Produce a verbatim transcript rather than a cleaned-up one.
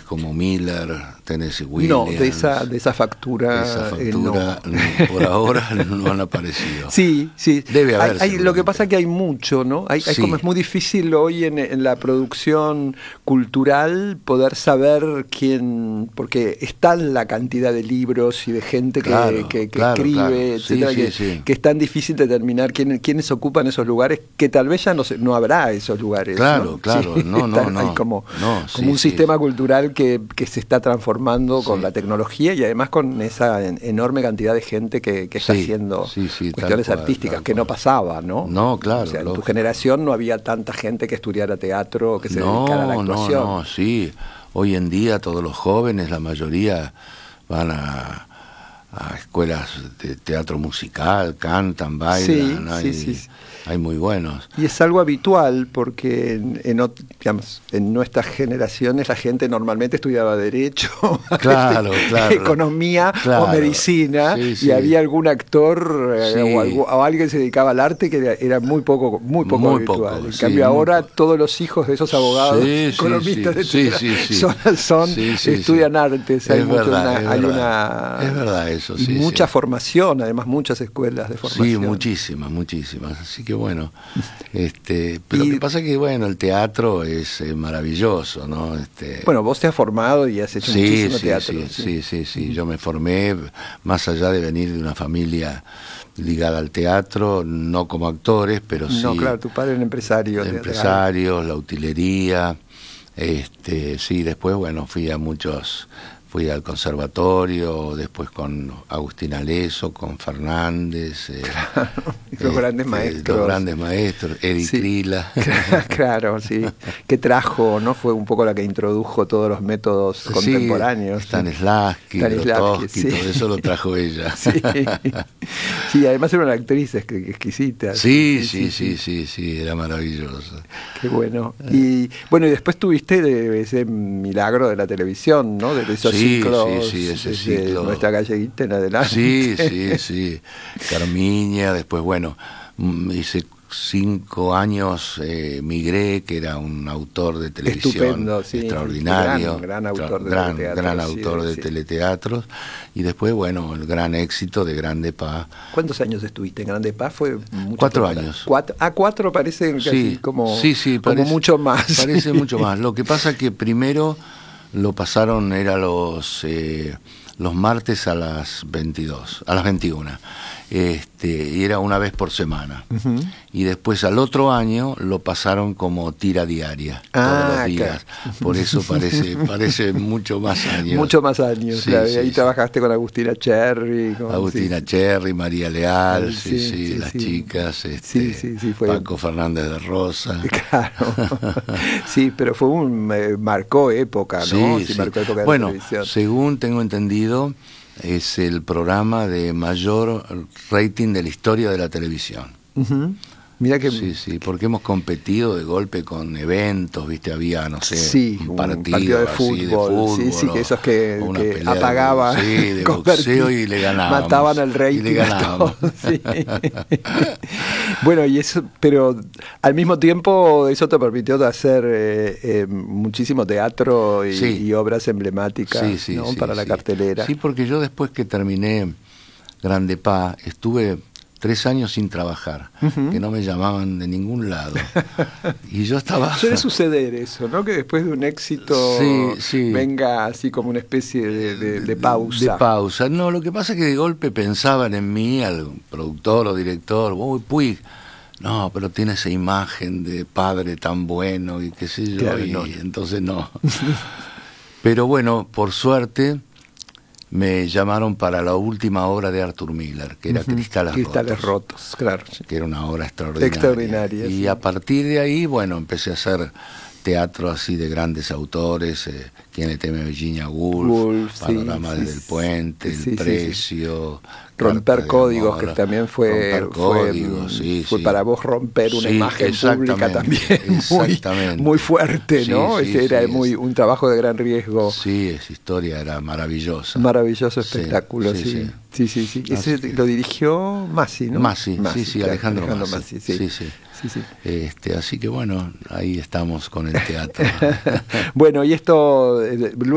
como Miller, Tennessee Williams. No, de esa, de esa factura. De esa factura, eh, no. Por ahora no han aparecido. Sí, sí. Debe haber. Hay, hay, lo que pasa es que hay mucho, ¿no? Hay, hay sí. como es muy difícil hoy en, en la producción cultural poder saber quién, porque está la cantidad de libros y de gente que, claro, que, que claro, escribe, claro. etcétera, Sí, que, sí, sí. que es tan difícil determinar quién, quiénes ocupan esos lugares, que tal vez ya no, se, no habrá esos lugares. Claro, ¿no? claro, sí, no, no, está, no. Hay como, no, como sí, un sí, sistema cultural que, que se está transformando con sí. la tecnología y además con esa en, enorme cantidad de gente que, que está sí, haciendo sí, sí, cuestiones cual, artísticas, que no pasaba, ¿no? No, claro. O sea, en tu lógico. generación no había tanta gente que estudiara teatro, que se no, dedicara a la actuación. No, no, sí. Hoy en día todos los jóvenes, la mayoría, van a, a escuelas de teatro musical, cantan, bailan, Sí, hay, sí, sí. hay muy buenos. Y es algo habitual porque en, en, digamos, en nuestras generaciones la gente normalmente estudiaba Derecho, claro, claro, Economía claro, o Medicina, sí, y sí. había algún actor Sí. eh, o, algo, o alguien que se dedicaba al arte que era, era muy poco muy poco Muy habitual. poco, En sí, cambio muy ahora poco. todos los hijos de esos abogados, sí, economistas, sí, etcétera, sí, sí, sí. son, son sí, sí, estudian sí. artes. Es Hay, mucho verdad, una, es hay verdad. una Es verdad eso, y sí, mucha sí. formación, además muchas escuelas de formación. Sí, muchísimas, muchísimas. Así que bueno, este, pero Y- lo que pasa es que bueno, el teatro es eh, maravilloso, ¿no? Este, Bueno, vos te has formado y has hecho sí, muchísimo sí, teatro. sí, sí, sí, sí. Yo me formé, más allá de venir de una familia ligada al teatro, no como actores, pero sí. No, claro, tu padre era un empresario. teatral. Empresarios, la utilería, este, sí, después, bueno, fui a muchos, fui al conservatorio, después con Agustín Aleso, con Fernández. Eh, Claro, los eh, grandes eh, maestros. Los grandes maestros, Eddie Sí. Krila. Claro, sí. Que trajo, ¿no? Fue un poco la que introdujo todos los métodos contemporáneos. Sí, Stanislavski, Stanislavski, Grotowski, sí. todo eso lo trajo ella. Sí. Sí, además era una actriz exquisita. Sí, sí, sí, sí, sí, era maravilloso. Qué bueno. Y bueno, y después tuviste de ese milagro de la televisión, ¿no? De esos Sí, ciclos. sí, sí, ese desde ciclo. Nuestra Galleguita en adelante. Sí, sí, sí. Carmiña, después, bueno, mm, hice cinco años, eh, Migré, que era un autor de televisión Estupendo, sí, extraordinario, gran, gran autor de gran, teleteatro, gran sí, autor de sí. teleteatros, y después, bueno, el gran éxito de Grande Paz. ¿Cuántos años estuviste en Grande Paz? Fue mucho Cuatro tiempo. años. Cuatro, ah, cuatro parece casi Sí, como, sí, sí, como parece, mucho más. Parece mucho más. Lo que pasa es que primero lo pasaron, era los eh, los martes a las veintidós, a las veintiuna. Este, y era una vez por semana. Uh-huh. Y después al otro año lo pasaron como tira diaria, Ah, todos los días. claro. Por eso parece parece mucho más años. Mucho más años, Sí, claro. sí, Y ahí sí. trabajaste con Agustina Cherry. Con, Agustina sí. Cherry, María Leal, sí, Sí, sí, sí, las sí. chicas, este, Sí, sí, sí, fue- Paco Fernández de Rosa. Claro. Sí, pero fue un eh, marcó época, ¿no? Sí, sí. Marcó época de Bueno, la televisión. según tengo entendido, es el programa de mayor rating de la historia de la televisión. Uh-huh. Mira que Sí, sí, porque hemos competido de golpe con eventos, viste, había, no sé, sí, un un partido, partido de así fútbol, sí, sí, o- que esos que, o una que pelea de apagaban, boxeo, sí, de boxeo y le ganábamos. mataban al rey y le ganábamos. sí. Bueno, y eso, pero al mismo tiempo eso te permitió de hacer eh, eh, muchísimo teatro y, Sí. y obras emblemáticas, Sí, sí, ¿no? sí, Para la sí. cartelera. Sí, porque yo después que terminé Grande Paz, estuve tres años sin trabajar, Ujú. que no me llamaban de ningún lado. Y yo estaba... Suele suceder eso, ¿no? Que después de un éxito Sí, sí. venga así como una especie de, de, de pausa. De pausa. No, lo que pasa es que de golpe pensaban en mí, algún productor o director, uy, Puig, no, pero tiene esa imagen de padre tan bueno y qué sé yo, Claro, y no. entonces no. Pero bueno, por suerte me llamaron para la última obra de Arthur Miller, que era Ujú. Cristales, Cristales Rotos, rotos, claro. que era una obra extraordinaria. Extraordinaria, Y sí. a partir de ahí, bueno, empecé a hacer teatro así de grandes autores, eh, Quien le teme a Virginia Woolf, Woolf, sí, Panorama sí, desde el sí. puente, Sí, sí, El sí. Precio, Romper Carta de códigos, Amor, que también fue, Romper fue, códigos, sí, fue sí. para vos romper una Sí, imagen pública exactamente, también muy, exactamente. muy fuerte, ¿no? Sí, sí, Ese era sí, muy es- un trabajo de gran riesgo. Sí, esa historia era maravillosa. Maravilloso Sí, espectáculo, sí. sí, Sí, sí, sí. sí. Ese Así que- lo dirigió Massi, ¿no? Massi, sí, sí, claro, Alejandro Massi. sí. Sí, sí. Sí, sí. Este, así que bueno, ahí estamos con el teatro. Bueno, y esto, eh,